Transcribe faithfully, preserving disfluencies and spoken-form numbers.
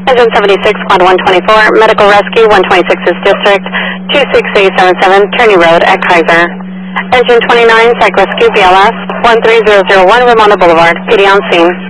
Engine seventy-six, Quad one twenty-four, Medical Rescue, one twenty-six's District, two six eight seven seven, Kearney Road at Kaiser. Engine twenty-nine, Psych Rescue, B L S, one three zero zero one, Ramona Boulevard, P D on scene.